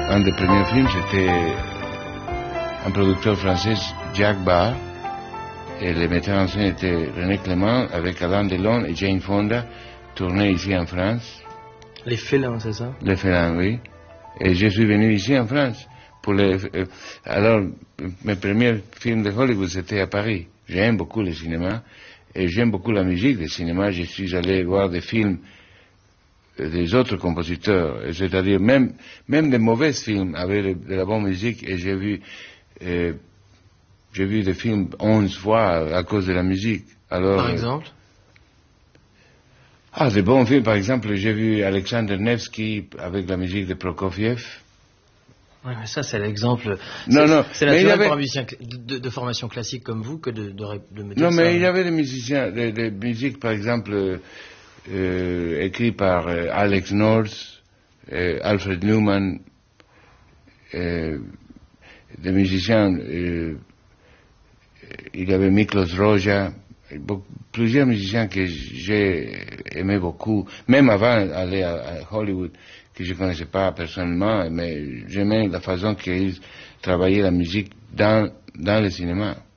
un des premiers films, c'était un producteur français, Jacques Barr, et le metteur en scène était René Clément, avec Alain Delon et Jane Fonda, tourné ici en France. Les Félins, c'est ça? Les Félins, oui. Et je suis venu ici en France. Alors, mes premiers films de Hollywood, c'était à Paris. J'aime beaucoup le cinéma, et j'aime beaucoup la musique du cinéma. Je suis allé voir des films des autres compositeurs, c'est-à-dire même des mauvais films avec de la bonne musique, et j'ai vu des films 11 fois à cause de la musique. Alors, par exemple? Des bons films, par exemple, j'ai vu Alexander Nevsky avec la musique de Prokofiev. Oui, mais ça, c'est l'exemple. Non, c'est naturel pour un musicien de formation classique comme vous que de me dire non, ça. mais il y avait des musiciens, des musiques, par exemple, écrites par Alex North, Alfred Newman, des musiciens, il y avait Miklos Roja, plusieurs musiciens que j'ai aimé beaucoup, même avant d'aller à Hollywood, que je ne connaissais pas personnellement, mais j'aimais la façon qu'ils travaillaient la musique dans le cinéma.